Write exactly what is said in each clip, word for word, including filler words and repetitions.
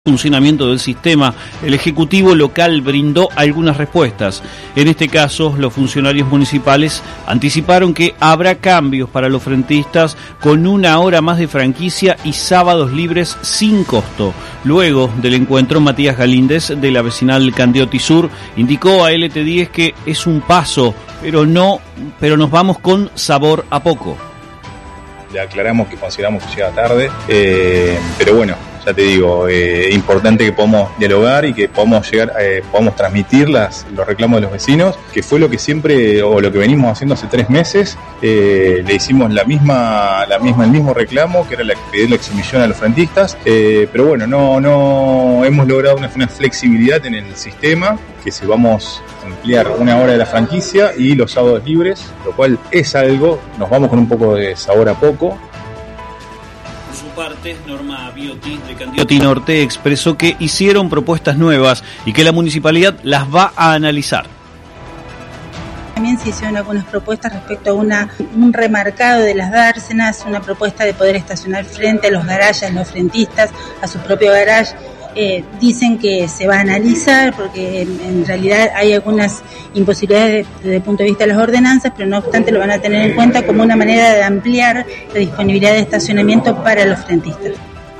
funcionamiento del sistema, el Ejecutivo local brindó algunas respuestas. En este caso, los funcionarios municipales anticiparon que habrá cambios para los frentistas con una hora más de franquicia y sábados libres sin costo. Luego del encuentro, Matías Galíndez, de la vecinal Candioti Sur, indicó a L T diez que es un paso, pero no, pero nos vamos con sabor a poco. Le aclaramos que consideramos que llega tarde, eh, pero bueno, ya te digo, es eh, importante que podamos dialogar y que podamos llegar, eh, podamos transmitir las, los reclamos de los vecinos, que fue lo que siempre, o lo que venimos haciendo hace tres meses, eh, le hicimos la misma, la misma, el mismo reclamo, que era la, pedir la exhibición a los frentistas, eh, pero bueno, no, no hemos logrado una, una flexibilidad en el sistema, que si vamos a ampliar una hora de la franquicia y los sábados libres, lo cual es algo, nos vamos con un poco de sabor a poco. Por su parte, Norma Biotti, de Candioti Norte, expresó que hicieron propuestas nuevas y que la municipalidad las va a analizar. También se hicieron algunas propuestas respecto a una, un remarcado de las dársenas, una propuesta de poder estacionar frente a los garajes, los frentistas, a su propio garage. Eh, dicen que se va a analizar porque en, en realidad hay algunas imposibilidades desde el punto de vista de las ordenanzas, pero no obstante lo van a tener en cuenta como una manera de ampliar la disponibilidad de estacionamiento para los frentistas.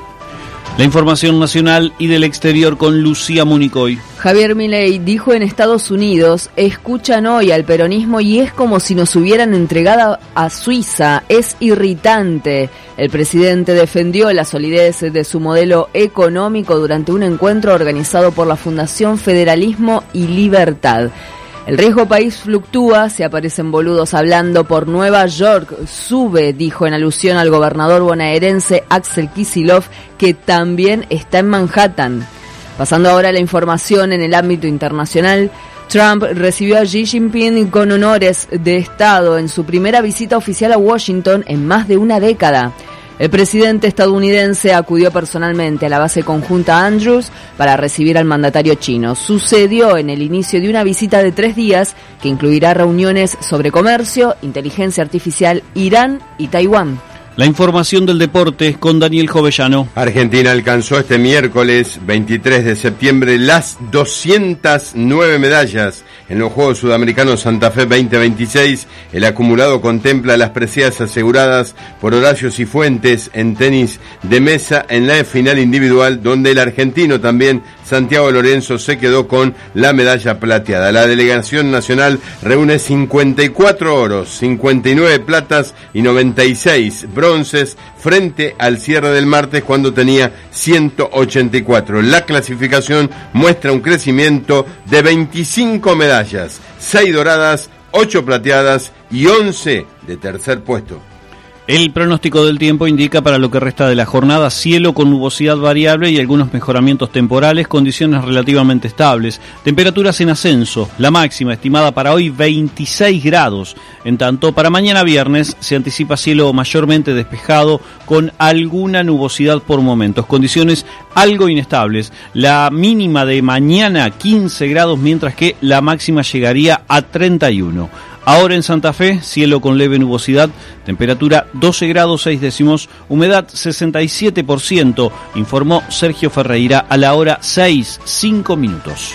La información nacional y del exterior con Lucía Municoy. Javier Milei dijo en Estados Unidos: escuchan hoy al peronismo y es como si nos hubieran entregado a Suiza, es irritante. El presidente defendió la solidez de su modelo económico durante un encuentro organizado por la Fundación Federalismo y Libertad. El riesgo país fluctúa, se aparecen boludos hablando por Nueva York, sube, dijo en alusión al gobernador bonaerense Axel Kicillof, que también está en Manhattan. Pasando ahora a la información en el ámbito internacional, Trump recibió a Xi Jinping con honores de Estado en su primera visita oficial a Washington en más de una década. El presidente estadounidense acudió personalmente a la base conjunta Andrews para recibir al mandatario chino. Sucedió en el inicio de una visita de tres días que incluirá reuniones sobre comercio, inteligencia artificial, Irán y Taiwán. La información del deporte con Daniel Jovellano. Argentina alcanzó este miércoles veintitrés de septiembre las doscientas nueve medallas en los Juegos Sudamericanos Santa Fe veinte veintiséis. El acumulado contempla las preseas aseguradas por Horacio Cifuentes en tenis de mesa en la final individual, donde el argentino también Santiago Lorenzo se quedó con la medalla plateada. La delegación nacional reúne cincuenta y cuatro oros, cincuenta y nueve platas y noventa y seis bronces frente al cierre del martes cuando tenía ciento ochenta y cuatro. La clasificación muestra un crecimiento de veinticinco medallas, seis doradas, ocho plateadas y once de tercer puesto. El pronóstico del tiempo indica para lo que resta de la jornada cielo con nubosidad variable y algunos mejoramientos temporales, condiciones relativamente estables, temperaturas en ascenso, la máxima estimada para hoy veintiséis grados. En tanto, para mañana viernes se anticipa cielo mayormente despejado con alguna nubosidad por momentos, condiciones algo inestables. La mínima de mañana quince grados, mientras que la máxima llegaría a treinta y uno. Ahora en Santa Fe, cielo con leve nubosidad, temperatura doce grados seis décimos, humedad sesenta y siete por ciento, informó Sergio Ferreira a la hora seis, cinco minutos.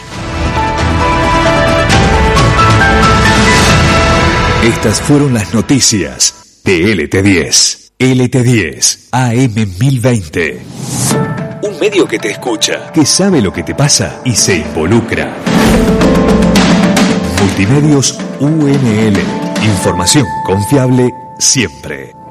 Estas fueron las noticias de L T diez. L T diez, A M mil veinte. Un medio que te escucha, que sabe lo que te pasa y se involucra. Multimedios U N L. Información confiable siempre.